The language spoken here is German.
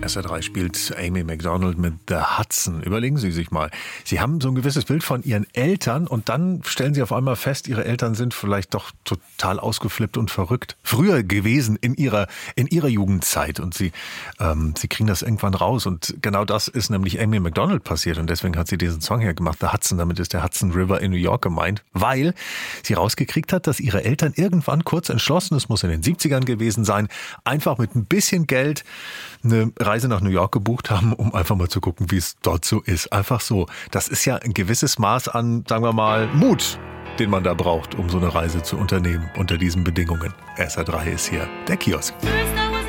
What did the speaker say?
SR3 spielt Amy Macdonald mit The Hudson. Überlegen Sie sich mal. Sie haben so ein gewisses Bild von Ihren Eltern und dann stellen Sie auf einmal fest, Ihre Eltern sind vielleicht doch total ausgeflippt und verrückt. Früher gewesen in ihrer Jugendzeit und Sie kriegen das irgendwann raus. Und genau das ist nämlich Amy Macdonald passiert und deswegen hat sie diesen Song hier gemacht, The Hudson. Damit ist der Hudson River in New York gemeint, weil sie rausgekriegt hat, dass ihre Eltern irgendwann kurz entschlossen, es muss in den 70ern gewesen sein, einfach mit ein bisschen Geld eine Reise nach New York gebucht haben, um einfach mal zu gucken, wie es dort so ist. Einfach so. Das ist ja ein gewisses Maß an, sagen wir mal, Mut, den man da braucht, um so eine Reise zu unternehmen unter diesen Bedingungen. SR3 ist hier der Kiosk.